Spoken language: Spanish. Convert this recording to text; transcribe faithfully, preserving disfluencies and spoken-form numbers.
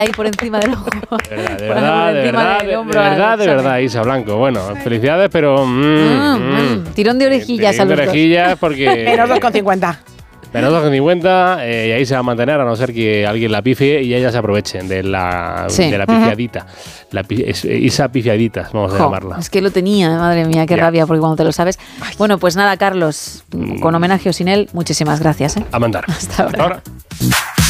ahí por encima del ojo. De verdad, de verdad, de verdad, de, de verdad, de verdad, Isa Blanco. Bueno, felicidades, pero... Mm, Mm, mm, mm, tirón de orejillas a tirón los de dos. orejillas porque... Menos dos con cincuenta. Menos dos con cincuenta, eh, y ahí se va a mantener, a no ser que alguien la pifie y ellas se aprovechen de la, Sí. de la pifiadita. La pi- es- Isa pifiaditas, vamos a Jo, llamarla. es que lo tenía, madre mía, qué Ya. rabia, porque cuando te lo sabes. Bueno, pues nada, Carlos, con homenaje o sin él, muchísimas gracias. ¿eh? A mandar. Hasta ahora. Hasta ahora.